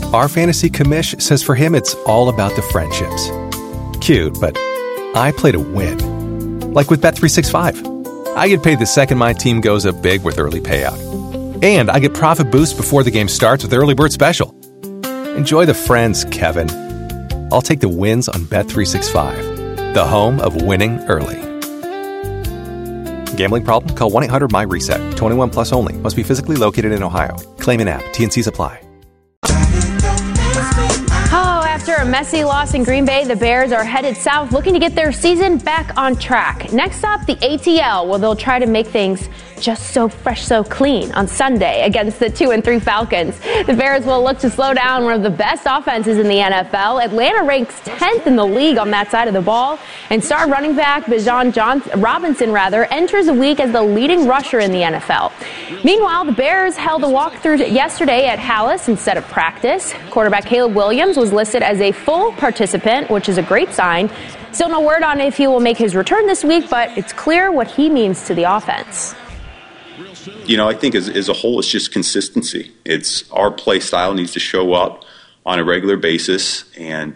Our fantasy commish says for him it's all about the friendships. Cute, but I play to win. Like with Bet365. I get paid the second my team goes up big with early payout. And I get profit boost before the game starts with Early Bird Special. Enjoy the friends, Kevin. I'll take the wins on Bet365, the home of winning early. Gambling problem? Call 1-800-MY-RESET. 21 plus only. Must be physically located in Ohio. Claim in app. T&Cs apply. After a messy loss in Green Bay, the Bears are headed south looking to get their season back on track. Next up, the ATL, where they'll try to make things just so fresh, so clean on Sunday against the 2-3 Falcons. The Bears will look to slow down one of the best offenses in the NFL. Atlanta ranks 10th in the league on that side of the ball. And star running back Bijan Robinson enters the week as the leading rusher in the NFL. Meanwhile, the Bears held a walkthrough yesterday at Halas instead of practice. Quarterback Caleb Williams was listed as a full participant, which is a great sign. Still no word on if he will make his return this week, but it's clear what he means to the offense. You know, I think as a whole, it's just consistency. It's our play style needs to show up on a regular basis, and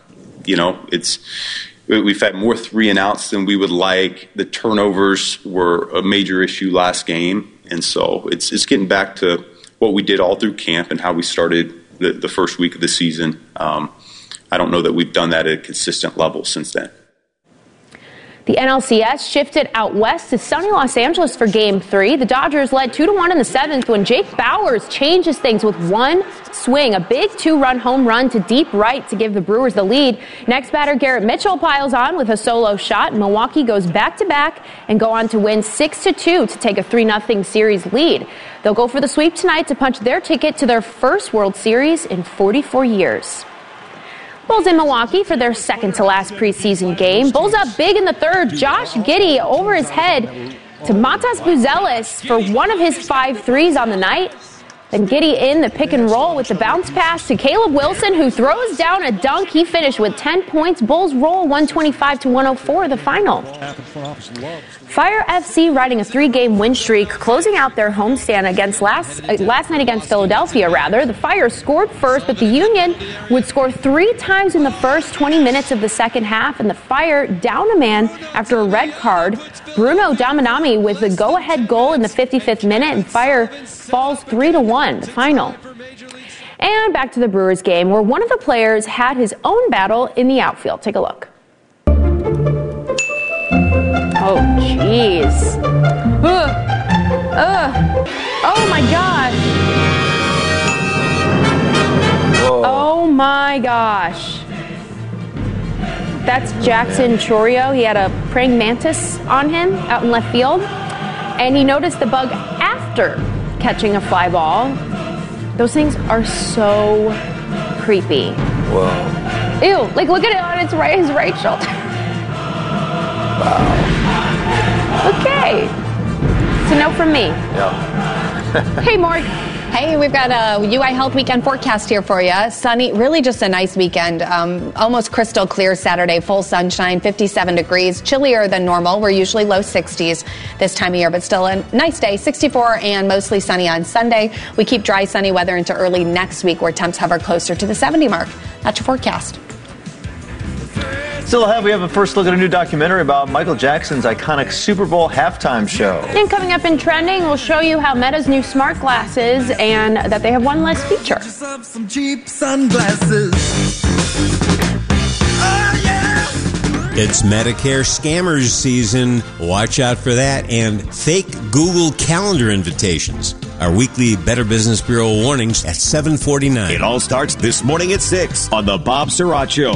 we've had more 3-and-outs than we would like. The turnovers were a major issue last game, and so it's getting back to what we did all through camp and how we started the first week of the season. I don't know that we've done that at a consistent level since then. The NLCS shifted out west to sunny Los Angeles for Game 3. The Dodgers led 2-1 in the 7th when Jake Bauers changes things with one swing, a big 2-run home run to deep right to give the Brewers the lead. Next batter Garrett Mitchell piles on with a solo shot. Milwaukee goes back-to-back and go on to win 6-2 to take a 3-0 series lead. They'll go for the sweep tonight to punch their ticket to their first World Series in 44 years. Bulls in Milwaukee for their second-to-last preseason game. Bulls up big in the third. Josh Giddey over his head to Matas Buzelis for one of his 5 threes on the night. Then Giddey in the pick and roll with the bounce pass to Caleb Wilson, who throws down a dunk. He finished with 10 points. Bulls roll 125-104 the final. Fire FC riding a 3-game win streak, closing out their homestand against last night against Philadelphia. The Fire scored first, but the Union would score 3 times in the first 20 minutes of the second half, and the Fire down a man after a red card. Bruno Damanami with the go-ahead goal in the 55th minute, and Fire falls 3-1 the final. And back to the Brewers game, where one of the players had his own battle in the outfield. Take a look. Oh, jeez. Oh, my gosh. Whoa. Oh, my gosh. That's Jackson Chourio. He had a praying mantis on him out in left field. And he noticed the bug after catching a fly ball. Those things are so creepy. Whoa. Ew. Like, look at it on his right shoulder. Wow. Okay. It's a no from me. Yeah. Hey, Mark. Hey, we've got a UI Health Weekend forecast here for you. Sunny, really just a nice weekend. Almost crystal clear Saturday, full sunshine, 57 degrees. Chillier than normal. We're usually low 60s this time of year, but still a nice day, 64 and mostly sunny on Sunday. We keep dry, sunny weather into early next week where temps hover closer to the 70 mark. That's your forecast. Still ahead, we have a first look at a new documentary about Michael Jackson's iconic Super Bowl halftime show. And coming up in trending, we'll show you how Meta's new smart glasses and that they have one less feature. Some cheap sunglasses. Oh, yeah. It's Medicare scammers season. Watch out for that. And fake Google Calendar invitations. Our weekly Better Business Bureau warnings at 7:49. It all starts this morning at 6 on the Bob Surratt Show.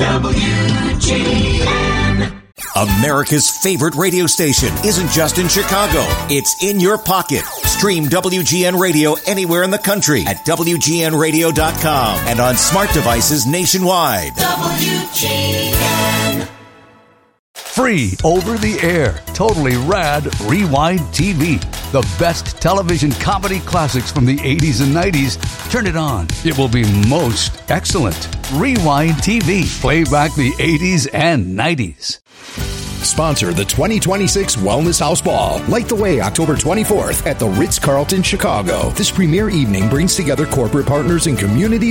WGN. America's favorite radio station isn't just in Chicago. It's in your pocket. Stream WGN Radio anywhere in the country at WGNradio.com and on smart devices nationwide. WGN. Free over the air, totally rad Rewind TV. The best television comedy classics from the 80s and 90s. Turn it on. It will be most excellent. Rewind TV. Play back the 80s and 90s. Sponsor the 2026 Wellness House Ball. Light the way October 24th at the Ritz-Carlton, Chicago. This premier evening brings together corporate partners and community